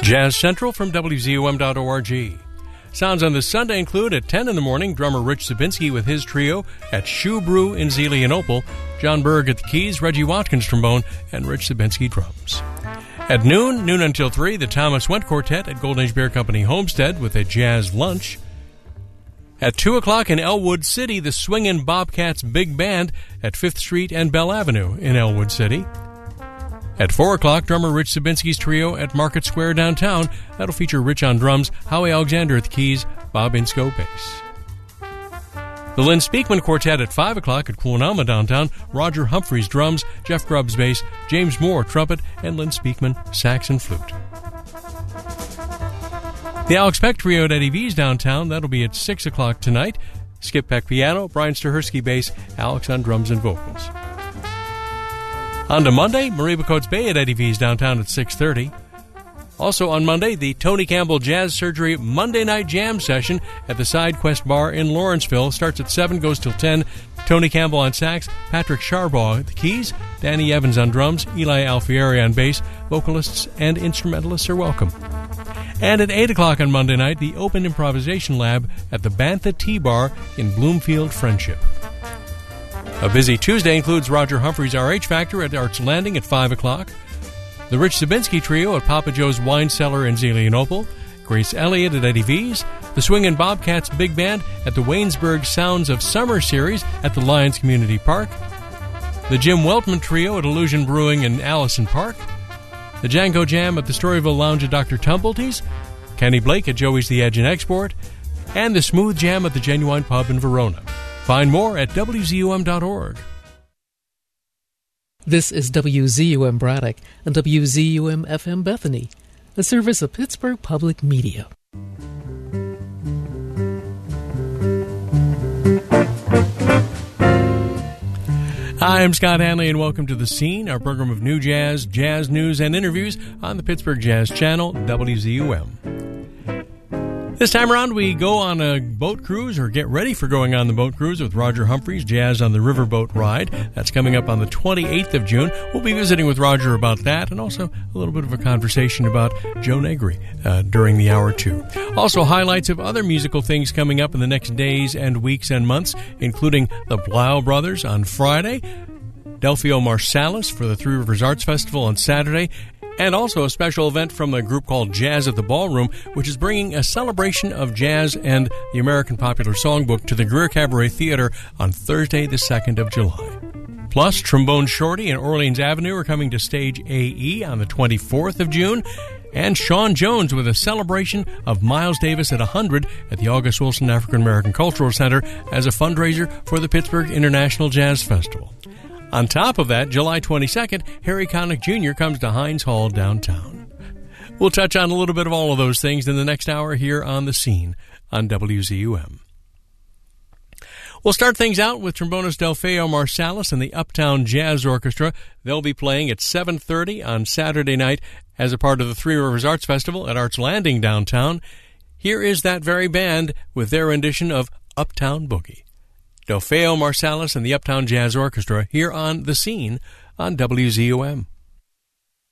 Jazz Central from WZUM.org. Sounds on this Sunday include at 10 in the morning, drummer Rich Zabinski with his trio at Shoe Brew in Zelienople, John Berg at the keys, Reggie Watkins trombone, and Rich Zabinski drums. At noon until 3, the Thomas Went Quartet at Golden Age Beer Company Homestead with a jazz lunch. At 2 o'clock in Elwood City, the Swingin' Bobcats Big Band at 5th Street and Bell Avenue in Elwood City. At 4 o'clock, drummer Rich Zabinski's trio at Market Square downtown. That'll feature Rich on drums, Howie Alexander at the keys, Bob Insco bass. The Lynn Speakman Quartet at 5 o'clock at Quillenalma downtown. Roger Humphreys drums, Jeff Grubbs bass, James Moore trumpet, and Lynn Speakman sax and flute. The Alex Peck Trio at Eddie V's downtown. That'll be at 6 o'clock tonight. Skip Peck piano, Brian Stahersky bass, Alex on drums and vocals. On to Monday, Marie Coates Bay at Eddie V's downtown at 6:30. Also on Monday, the Tony Campbell Jazz Surgery Monday Night Jam Session at the Side Quest Bar in Lawrenceville. Starts at 7, goes till 10. Tony Campbell on sax, Patrick Sharbaugh at the keys, Danny Evans on drums, Eli Alfieri on bass. Vocalists and instrumentalists are welcome. And at 8 o'clock on Monday night, the Open Improvisation Lab at the Bantha Tea Bar in Bloomfield Friendship. A busy Tuesday includes Roger Humphreys' RH Factor at Arts Landing at 5 o'clock, the Rich Zabinski Trio at Papa Joe's Wine Cellar in Zelienople, Grace Elliott at Eddie V's, the Swingin' Bobcats Big Band at the Waynesburg Sounds of Summer Series at the Lions Community Park, the Jim Weltman Trio at Illusion Brewing in Allison Park, the Django Jam at the Storyville Lounge at Dr. Tumblety's, Kenny Blake at Joey's The Edge in Export, and the Smooth Jam at the Genuine Pub in Verona. Find more at WZUM.org. This is WZUM Braddock and WZUM FM Bethany, a service of Pittsburgh Public Media. Hi, I'm Scott Hanley, and welcome to The Scene, our program of new jazz, jazz news, and interviews on the Pittsburgh Jazz Channel, WZUM. This time around, we go on a boat cruise, or get ready for going on the boat cruise with Roger Humphreys, Jazz on the Riverboat Ride. That's coming up on the 28th of June. We'll be visiting with Roger about that, and also a little bit of a conversation about Joe Negri during the hour 2. Also, highlights of other musical things coming up in the next days and weeks and months, including the Blau Brothers on Friday, Delphio Marsalis for the Three Rivers Arts Festival on Saturday, and also a special event from a group called Jazz at the Ballroom, which is bringing a celebration of jazz and the American Popular Songbook to the Greer Cabaret Theater on Thursday, the 2nd of July. Plus, Trombone Shorty and Orleans Avenue are coming to Stage AE on the 24th of June, and Sean Jones with a celebration of Miles Davis at 100 at the August Wilson African American Cultural Center as a fundraiser for the Pittsburgh International Jazz Festival. On top of that, July 22nd, Harry Connick Jr. comes to Heinz Hall downtown. We'll touch on a little bit of all of those things in the next hour here on The Scene on WZUM. We'll start things out with trombonist Delphio Marsalis and the Uptown Jazz Orchestra. They'll be playing at 7:30 on Saturday night as a part of the Three Rivers Arts Festival at Arts Landing downtown. Here is that very band with their rendition of Uptown Boogie. Delphio Marsalis and the Uptown Jazz Orchestra here on The Scene on WZUM.